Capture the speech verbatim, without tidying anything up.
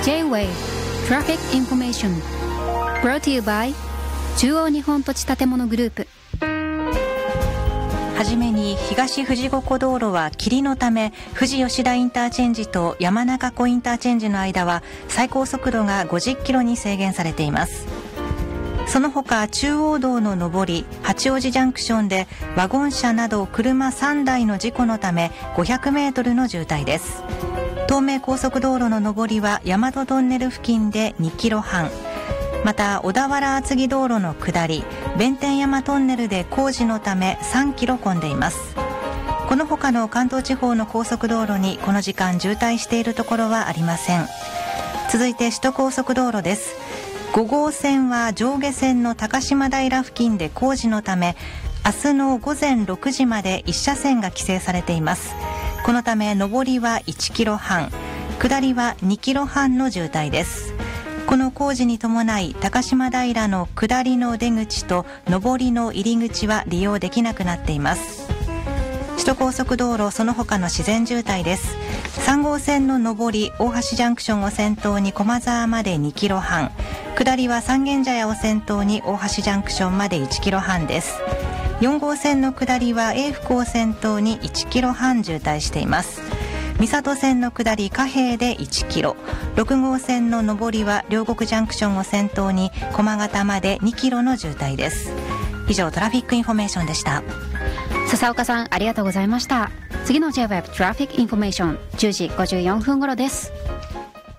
J-Wave Traffic Information Brought to you by 中央日本土地建物グループ。 はじめに東富士五湖道路は霧のため富士吉田インターチェンジと山中湖インターチェンジの間は最高速度がごじゅっキロに制限されています。その他中央道の上り八王子ジャンクションでワゴン車など車さんだいの事故のためごひゃくメートルの渋滞です。東名高速道路の上りは大和トンネル付近でにキロはん、また小田原厚木道路の下り弁天山トンネルで工事のためさんキロ混んでいます。この他の関東地方の高速道路にこの時間渋滞しているところはありません。続いて首都高速道路です。ご号線は上下線の高島平付近で工事のため明日のごぜんろくじまでいち車線が規制されています。このため上りはいちキロはん、下りはにキロはんの渋滞です。この工事に伴い高島平の下りの出口と上りの入り口は利用できなくなっています。首都高速道路その他の自然渋滞です。さん号線の上り大橋ジャンクションを先頭に駒沢までにキロはん、下りは三軒茶屋を先頭に大橋ジャンクションまでいちキロはんです。よん号線の下りは永福を先頭にいちキロはん渋滞しています。三郷線の下り貨幣でいちキロ、ろく号線の上りは両国ジャンクションを先頭に駒形までにキロの渋滞です。以上トラフィックインフォメーションでした。 笹岡さんありがとうございました。次の J-Wave Traffic Information じゅうじごじゅうよんぷん頃です。